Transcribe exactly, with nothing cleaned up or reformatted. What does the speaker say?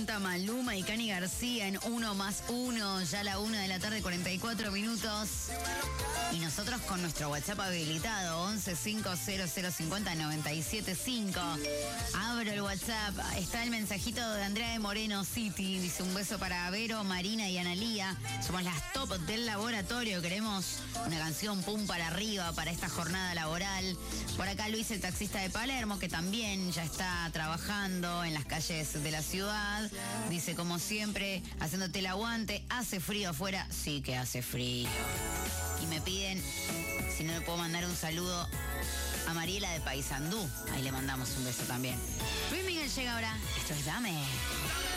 canta Maluma y Cani García en Uno Más Uno, ya a la una de la tarde, cuarenta y cuatro minutos. Y nosotros con nuestro WhatsApp habilitado, once cinco cero cero cincuenta noventa y siete cinco. Abro el WhatsApp, está el mensajito de Andrea de Moreno City. Dice: un beso para Vero, Marina y Analía. Somos las top del laboratorio. Queremos una canción pum para arriba para esta jornada laboral. Por acá Luis, el taxista de Palermo, que también ya está trabajando en las calles de la ciudad. Dice: como siempre, haciéndote el aguante. ¿Hace frío afuera? Sí que hace frío. Y me piden si no le puedo mandar un saludo a Mariela de Paysandú. Ahí le mandamos un beso también. Luis Miguel llega ahora. Esto es Dame.